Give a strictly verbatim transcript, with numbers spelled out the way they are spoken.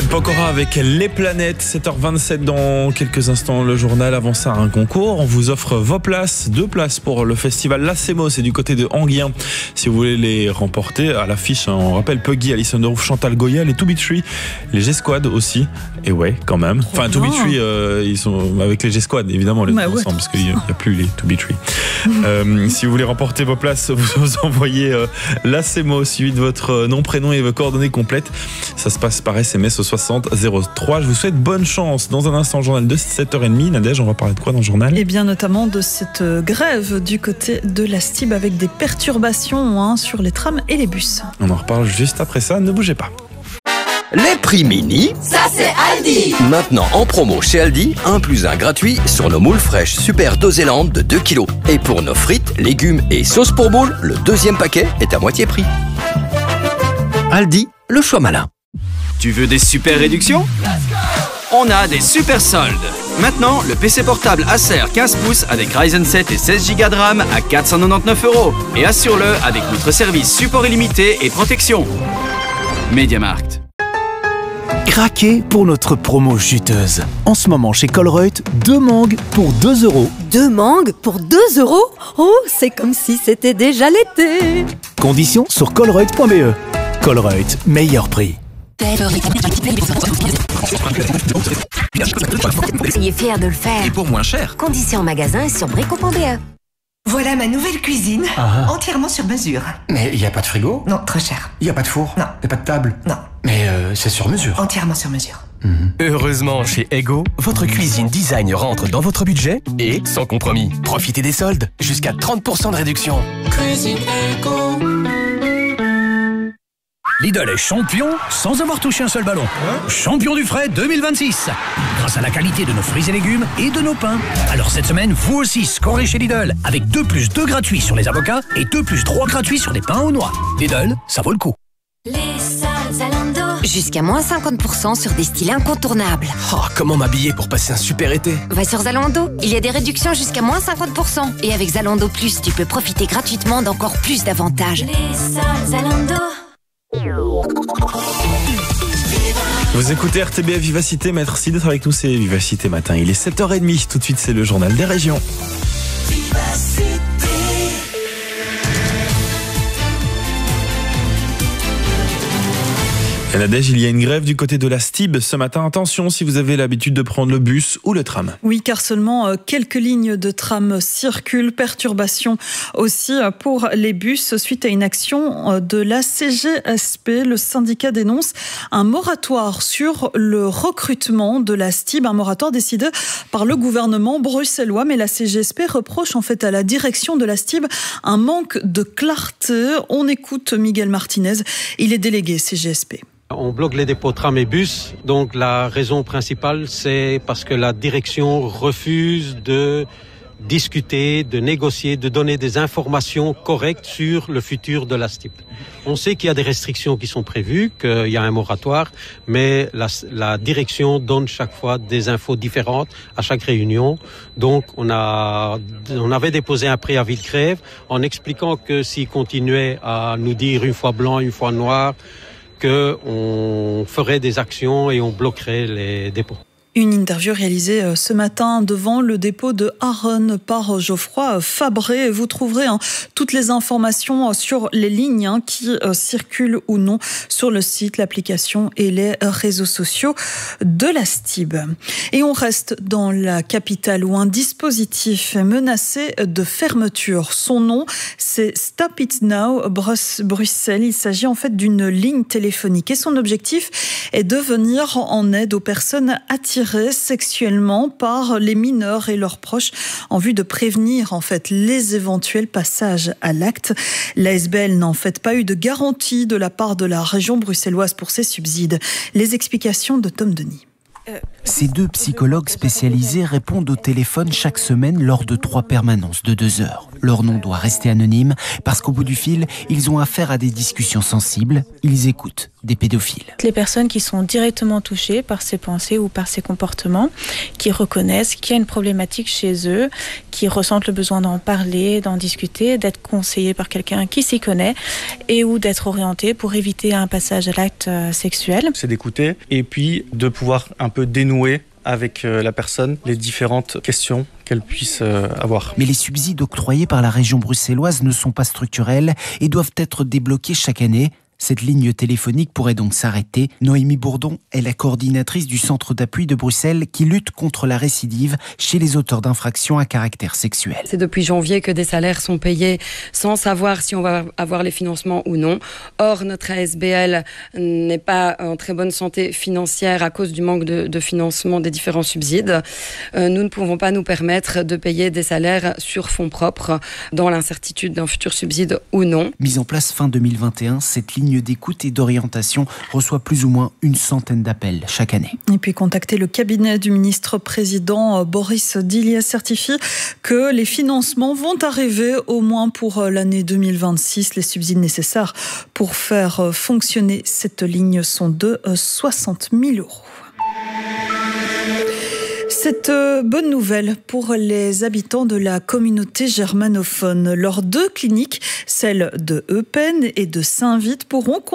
Pokora avec les planètes, sept heures vingt-sept dans quelques instants le journal. Avant ça, un concours. On vous offre vos places, deux places pour le festival Lacemo, c'est du côté de Anguien. Si vous voulez les remporter, à l'affiche, hein, on rappelle Puggy, Alison Derouf, Chantal Goya, les To Be Tree, les G-Squad aussi. Et ouais, quand même. Trop enfin, bien. To Be Tree, euh, ils sont avec les G-Squad, évidemment, les deux bah ouais, ensemble, parce qu'il n'y a, a plus les To Be Tree. euh, si vous voulez remporter vos places, vous, vous envoyez euh, Lacemo, suivi de votre nom, prénom et vos coordonnées complètes. Ça se passe par S M S au soixante zéro trois. Je vous souhaite bonne chance. Dans un instant, journal de sept heures trente. Nadège, on va parler de quoi dans le journal ? Eh bien, notamment de cette grève du côté de la S T I B avec des perturbations hein, sur les trams et les bus. On en reparle juste après ça. Ne bougez pas. Les prix mini, ça c'est Aldi. Maintenant en promo chez Aldi, un plus un gratuit sur nos moules fraîches Super Doséland de deux kilos. Et pour nos frites, légumes et sauces pour moules, le deuxième paquet est à moitié prix. Aldi, le choix malin. Tu veux des super réductions ? On a des super soldes. Maintenant, le P C portable Acer quinze pouces avec Ryzen sept et seize giga de RAM à quatre cent quatre-vingt-dix-neuf euros. Et assure-le avec notre service support illimité et protection. MediaMarkt. Craquez pour notre promo juteuse. En ce moment chez Colruyt, deux mangues pour deux euros. Deux mangues pour deux euros ? Oh, c'est comme si c'était déjà l'été. Conditions sur colruyt point b e. Colruyt, meilleur prix. Soyez fiers de le faire. Et pour moins cher. Conditions en magasin et sur brico point b e. Voilà ma nouvelle cuisine, ah. entièrement sur mesure. Mais il n'y a pas de frigo ? Non, trop cher. Il n'y a pas de four ? Non. Il n'y a pas de table ? Non. Mais euh, c'est sur mesure. Entièrement sur mesure. Mmh. Heureusement, chez Ego, votre cuisine design rentre dans votre budget et sans compromis. Profitez des soldes, jusqu'à trente pour cent de réduction. Cuisine Ego. Lidl est champion sans avoir touché un seul ballon. Hein? Champion du frais deux mille vingt-six. Grâce à la qualité de nos fruits et légumes et de nos pains. Alors cette semaine, vous aussi scorez chez Lidl avec deux plus deux gratuits sur les avocats et deux plus trois gratuits sur les pains aux noix. Lidl, ça vaut le coup. Les soldes Zalando. Jusqu'à moins cinquante pour cent sur des styles incontournables. Oh, comment m'habiller pour passer un super été ? Va sur Zalando, il y a des réductions jusqu'à moins cinquante pour cent. Et avec Zalando Plus, tu peux profiter gratuitement d'encore plus d'avantages. Les soldes Zalando. Vous écoutez R T B F Vivacité, merci d'être avec nous, c'est Vivacité Matin. Il est sept heures trente, tout de suite c'est le journal des régions. Vivacité. Nadège, il y a une grève du côté de la S T I B ce matin. Attention si vous avez l'habitude de prendre le bus ou le tram. Oui, car seulement quelques lignes de tram circulent. Perturbation aussi pour les bus suite à une action de la C G S P. Le syndicat dénonce un moratoire sur le recrutement de la S T I B, un moratoire décidé par le gouvernement bruxellois. Mais la C G S P reproche en fait à la direction de la S T I B un manque de clarté. On écoute Miguel Martinez, il est délégué C G S P. On bloque les dépôts tram et bus, donc la raison principale, c'est parce que la direction refuse de discuter, de négocier, de donner des informations correctes sur le futur de la S T I B. On sait qu'il y a des restrictions qui sont prévues, qu'il y a un moratoire, mais la, la direction donne chaque fois des infos différentes à chaque réunion. Donc on a, on avait déposé un préavis de grève en expliquant que s'ils continuaient à nous dire une fois blanc, une fois noir, qu'on ferait des actions et on bloquerait les dépôts. Une interview réalisée ce matin devant le dépôt de Haronne par Geoffroy Fabré. Vous trouverez hein, toutes les informations sur les lignes hein, qui euh, circulent ou non sur le site, l'application et les réseaux sociaux de la S T I B. Et on reste dans la capitale où un dispositif est menacé de fermeture. Son nom, c'est Stop It Now Bruxelles. Il s'agit en fait d'une ligne téléphonique et son objectif est de venir en aide aux personnes attirées sexuellement par les mineurs et leurs proches en vue de prévenir en fait les éventuels passages à l'acte. L'A S B L n'a en fait pas eu de garantie de la part de la région bruxelloise pour ces subsides. Les explications de Tom Denis. Ces deux psychologues spécialisés répondent au téléphone chaque semaine lors de trois permanences de deux heures. Leur nom doit rester anonyme parce qu'au bout du fil, ils ont affaire à des discussions sensibles. Ils écoutent des pédophiles. Les personnes qui sont directement touchées par ces pensées ou par ces comportements, qui reconnaissent qu'il y a une problématique chez eux, qui ressentent le besoin d'en parler, d'en discuter, d'être conseillés par quelqu'un qui s'y connaît et ou d'être orientés pour éviter un passage à l'acte sexuel. C'est d'écouter et puis de pouvoir un peu dénouer avec la personne les différentes questions qu'elle puisse avoir. Mais les subsides octroyés par la région bruxelloise ne sont pas structurels et doivent être débloqués chaque année. Cette ligne téléphonique pourrait donc s'arrêter. Noémie Bourdon est la coordinatrice du centre d'appui de Bruxelles qui lutte contre la récidive chez les auteurs d'infractions à caractère sexuel. C'est depuis janvier que des salaires sont payés sans savoir si on va avoir les financements ou non. Or, notre A S B L n'est pas en très bonne santé financière à cause du manque de, de financement des différents subsides. Euh, nous ne pouvons pas nous permettre de payer des salaires sur fonds propres dans l'incertitude d'un futur subside ou non. Mise en place fin deux mille vingt et un, cette ligne d'écoute et d'orientation reçoit plus ou moins une centaine d'appels chaque année. Et puis contacter le cabinet du ministre-président Boris Dillier certifie que les financements vont arriver au moins pour l'année deux mille vingt-six. Les subsides nécessaires pour faire fonctionner cette ligne sont de soixante mille euros. Cette bonne nouvelle pour les habitants de la communauté germanophone. Leurs deux cliniques, celles de Eupen et de Saint-Vith, pourront